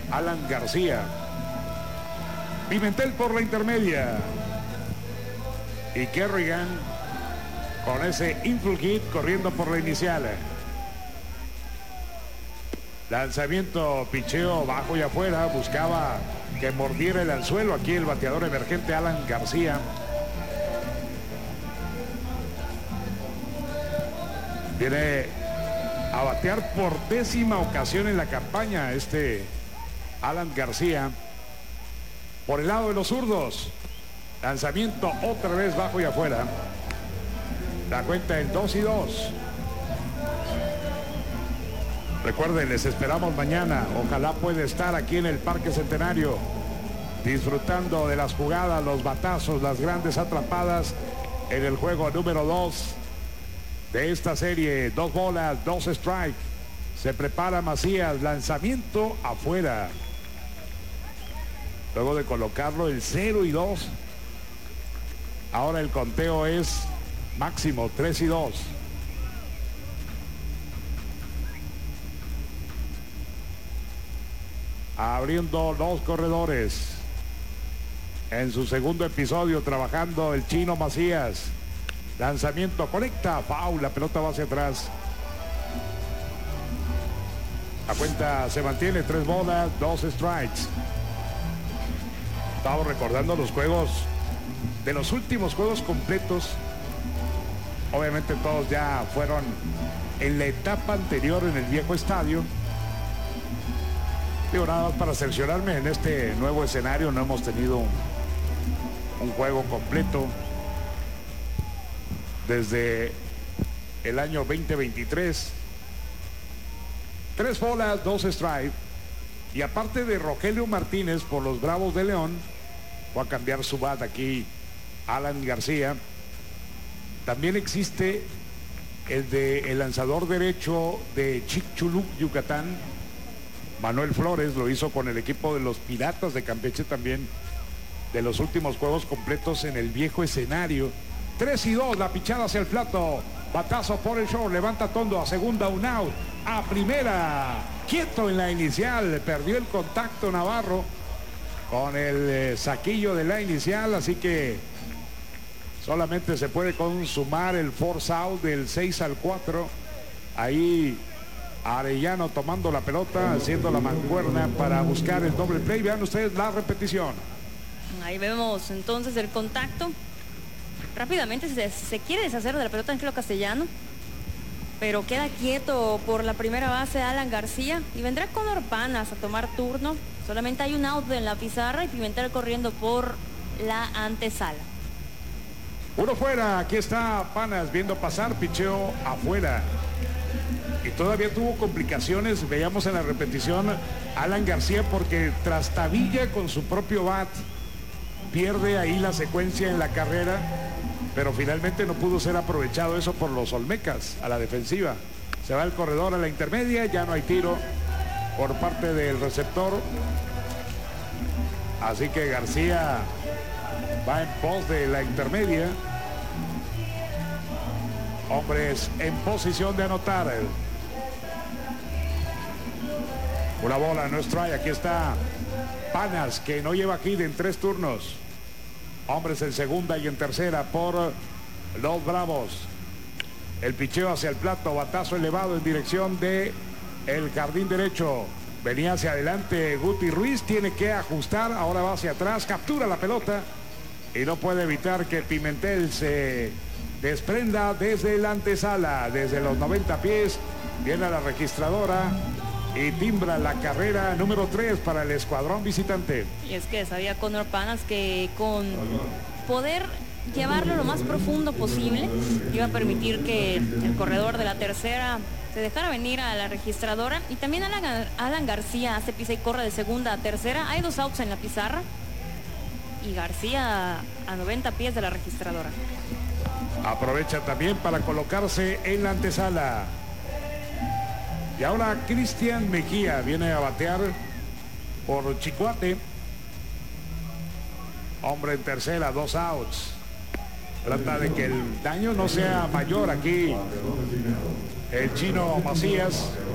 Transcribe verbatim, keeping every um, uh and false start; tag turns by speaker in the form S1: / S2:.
S1: Alan García. Pimentel por la intermedia. Y Kerrigan con ese infield hit corriendo por la inicial. Lanzamiento, picheo bajo y afuera. Buscaba que mordiera el anzuelo aquí el bateador emergente Alan García. Viene a batear por décima ocasión en la campaña este Alan García. Por el lado de los zurdos. Lanzamiento otra vez bajo y afuera. La cuenta en dos y dos. Recuerden, les esperamos mañana. Ojalá pueda estar aquí en el Parque Centenario, disfrutando de las jugadas, los batazos, las grandes atrapadas en el juego número dos de esta serie. Dos bolas, dos strikes. Se prepara Macías. Lanzamiento afuera. Luego de colocarlo el cero y dos. Ahora el conteo es máximo tres y dos. Abriendo los corredores. En su segundo episodio trabajando el Chino Macías. Lanzamiento, conecta, foul, la pelota va hacia atrás. La cuenta se mantiene, tres bolas, dos strikes. Estamos recordando los juegos, de los últimos juegos completos. Obviamente todos ya fueron en la etapa anterior en el viejo estadio. Digo, nada más para cerciorarme, en este nuevo escenario no hemos tenido un, un juego completo desde el año veinte veintitrés. Tres bolas, dos strikes. Y aparte de Rogelio Martínez por los Bravos de León, va a cambiar su bat aquí Alan García. También existe el de el lanzador derecho de Chicxulub, Yucatán, Manuel Flores. Lo hizo con el equipo de los Piratas de Campeche también, de los últimos juegos completos en el viejo escenario. tres y dos, la pichada hacia el plato. Batazo por el short, levanta Tondo a segunda, un out. A primera, quieto en la inicial, perdió el contacto Navarro con el eh, saquillo de la inicial, así que solamente se puede consumar el force out del seis al cuatro. Ahí Arellano tomando la pelota, haciendo la mancuerna para buscar el doble play. Vean ustedes la repetición.
S2: Ahí vemos entonces el contacto. Rápidamente se, se quiere deshacer de la pelota Ángelo Castellano, pero queda quieto por la primera base Alan García y vendrá Conor Panas a tomar turno. Solamente hay un out en la pizarra y Pimentel corriendo por la antesala.
S1: Uno fuera, aquí está Panas viendo pasar, picheo afuera. Y todavía tuvo complicaciones, veíamos en la repetición Alan García, porque trastabilla con su propio bat, pierde ahí la secuencia en la carrera, pero finalmente no pudo ser aprovechado eso por los olmecas a la defensiva. Se va el corredor a la intermedia, ya no hay tiro por parte del receptor, así que García va en pos de la intermedia. Hombres en posición de anotar. Una bola, no strike. Aquí está Panas, que no lleva hit en tres turnos. Hombres en segunda y en tercera por los Bravos. El picheo hacia el plato, batazo elevado en dirección de el jardín derecho. Venía hacia adelante Guti Ruiz, tiene que ajustar, ahora va hacia atrás, captura la pelota y no puede evitar que Pimentel se desprenda desde la antesala, desde los noventa pies. Viene a la registradora y timbra la carrera número tres para el escuadrón visitante.
S2: Y es que sabía Conor Panas que con poder llevarlo lo más profundo posible iba a permitir que el corredor de la tercera se dejara venir a la registradora. Y también Alan, Alan García hace pisa y corre de segunda a tercera. Hay dos outs en la pizarra y García a noventa pies de la registradora.
S1: Aprovecha también para colocarse en la antesala. Y ahora Cristian Mejía viene a batear por Chicoate. Hombre en tercera, dos outs. Trata de que el daño no sea mayor aquí el Chino Macías.